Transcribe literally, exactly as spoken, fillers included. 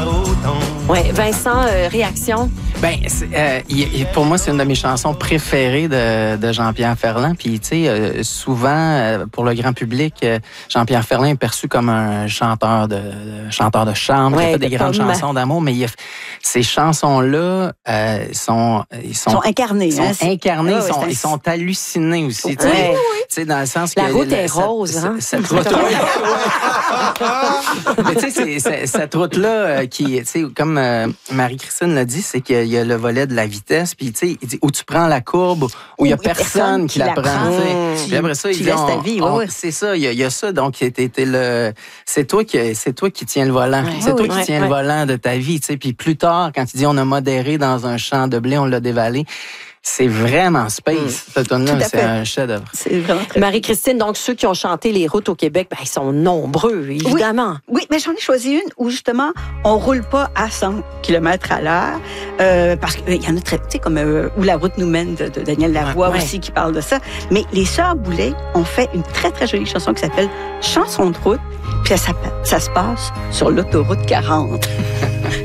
la route. Oui, Vincent, euh, réaction? Ben, euh, il, pour moi, c'est une de mes chansons préférées de, de Jean-Pierre Ferland. Puis, tu sais, euh, souvent, euh, pour le grand public, euh, Jean-Pierre Ferland est perçu comme un chanteur de, de chanteur de chambre, ouais, qui a fait des grandes pomme. chansons d'amour. Mais il a, ces chansons-là euh, sont, ils sont, Ils sont incarnés. Ils sont hein, incarnés, ah, ils, oui, sont, c'est un... ils sont hallucinés aussi. Oui, Tu sais, oui, tu sais, dans le sens La que... route est cette, rose, hein? Cette, cette route, mais tu sais, c'est, cette route-là, euh, qui, tu sais, comme euh, Marie-Christine l'a dit, c'est qu'il y a le volet de la vitesse, puis tu sais, il dit où tu prends la courbe, où il y a personne, personne qui, qui la prend. Tu, puis après ça, tu il dit, laisses on, ta vie. on, ouais, ouais. C'est ça, il y, a, il y a ça, donc t'es, t'es le, c'est toi qui, c'est toi qui tiens le volant, ouais, c'est oui, toi oui, qui ouais, tiens ouais. le volant de ta vie, tu sais. Puis plus tard, quand tu dis on a modéré dans un champ de blé, on l'a dévalé. C'est vraiment space, mmh. cette tune-là, c'est un chef-d'œuvre. C'est vraiment très... Marie-Christine, donc ceux qui ont chanté les routes au Québec, ben, ils sont nombreux, évidemment. Oui, oui, mais j'en ai choisi une où, justement, on roule pas à cent kilomètres à l'heure, euh, parce qu'il y en a très, tu sais, comme euh, Où la route nous mène, de, de Daniel Lavoie ouais, aussi, ouais. qui parle de ça. Mais les Sœurs Boulay ont fait une très, très jolie chanson qui s'appelle « Chanson de route », puis ça, ça se passe sur l'autoroute quarante.